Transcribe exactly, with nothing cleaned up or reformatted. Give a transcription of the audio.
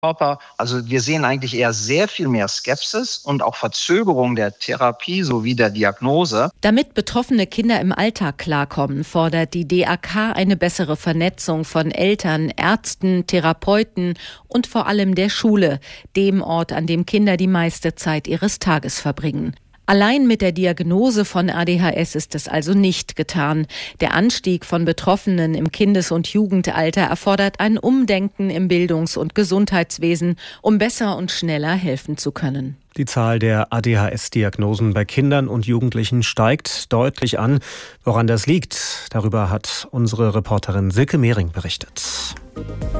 Körper. Also wir sehen eigentlich eher sehr viel mehr Skepsis und auch Verzögerung der Therapie sowie der Diagnose. Damit betroffene Kinder im Alltag klarkommen, fordert die D A K eine bessere Vernetzung von Eltern, Ärzten, Therapeuten und vor allem der Schule, dem Ort, an dem Kinder die meiste Zeit ihres Tages verbringen. Allein mit der Diagnose von A D H S ist es also nicht getan. Der Anstieg von Betroffenen im Kindes- und Jugendalter erfordert ein Umdenken im Bildungs- und Gesundheitswesen, um besser und schneller helfen zu können. Die Zahl der A D H S-Diagnosen bei Kindern und Jugendlichen steigt deutlich an. Woran das liegt, darüber hat unsere Reporterin Silke Mehring berichtet.